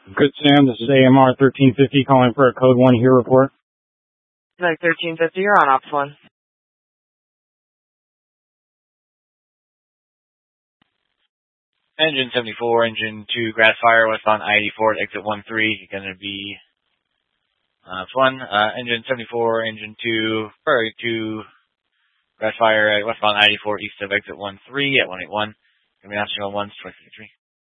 Good Sam, this is AMR 1350 calling for a code 1 here report. Like 1350, you're on Ops 1. Engine 74, engine 2, grass fire, westbound I-84 at exit 13, gonna be, Ops 1, engine 74, engine 2, Prairie 2, grass fire at westbound I-84 east of exit 13 at 181, gonna be national 1, 2053.